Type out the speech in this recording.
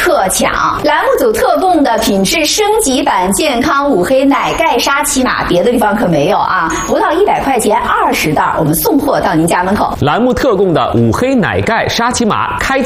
特抢！栏目组特供的品质升级版健康五黑奶盖沙琪玛，别的地方可没有啊！不到100块钱20袋，我们送货到您家门口。 栏目特供的五黑奶盖沙琪玛开